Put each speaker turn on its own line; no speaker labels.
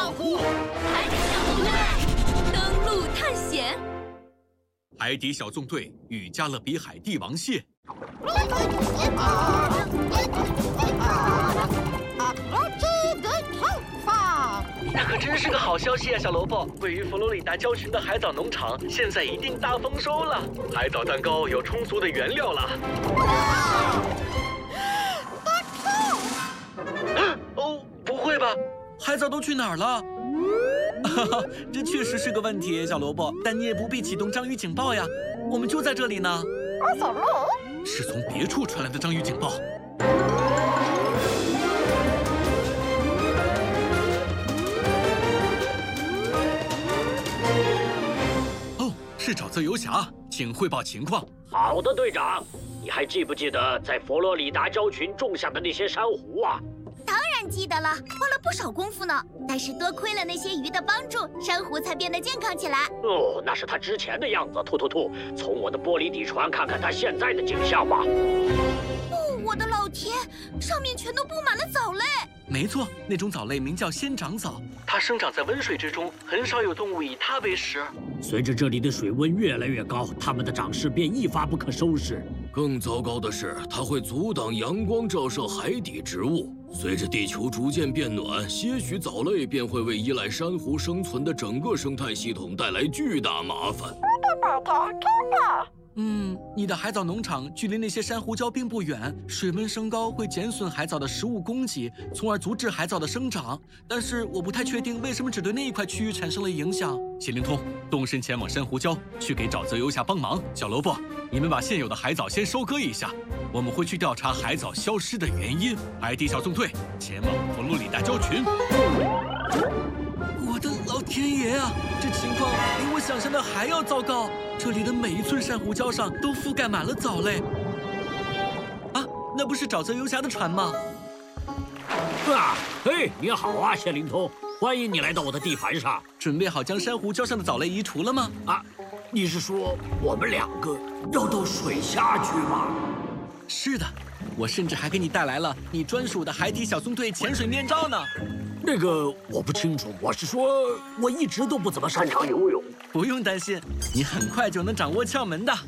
老虎，海底小纵队登陆探险。
海底小纵队与加勒比海帝王蟹。
那可真是个好消息啊，小萝卜！位于佛罗里达礁群的海藻农场现在一定大丰收了，海藻蛋糕有充足的原料了。哦，不会吧？
海藻都去哪儿了？哈哈，这确实是个问题，小萝卜。但你也不必启动章鱼警报呀，我们就在这里呢。是从别处传来的章鱼警报。哦，是沼泽游侠，请汇报情况。
好的，队长。你还记不记得在佛罗里达礁群种下的那些珊瑚啊？
当然记得了，花了不少功夫呢。但是多亏了那些鱼的帮助，珊瑚才变得健康起来。
哦，那是它之前的样子。兔，从我的玻璃底船看看它现在的景象吧。
哦，我的老天，上面全都布满了藻类。
没错，那种藻类名叫仙长藻，
它生长在温水之中，很少有动物以它为食。
随着这里的水温越来越高，它们的长势便一发不可收拾。
更糟糕的是，它会阻挡阳光照射海底植物。随着地球逐渐变暖，些许藻类便会为依赖珊瑚生存的整个生态系统带来巨大麻烦。
你的海藻农场距离那些珊瑚礁并不远，水温升高会减损海藻的食物供给，从而阻止海藻的生长。但是我不太确定为什么只对那一块区域产生了影响。谢灵通，动身前往珊瑚礁，去给沼泽游侠帮忙。小萝卜，你们把现有的海藻先收割一下，我们会去调查海藻消失的原因。海底小纵队前往佛罗里达礁群。我的老天爷啊！这情况比我想象的还要糟糕。这里的每一寸珊瑚礁上都覆盖满了藻类。啊，那不是沼泽游侠的船吗？
嘿，你好啊，谢灵通，欢迎你来到我的地盘上。
准备好将珊瑚礁上的藻类移除了吗？
你是说我们两个要到水下去吗？
是的，我甚至还给你带来了你专属的海底小纵队潜水面罩呢。
那个我不清楚，我是说我一直都不怎么擅长游泳。
不用担心，你很快就能掌握窍门的。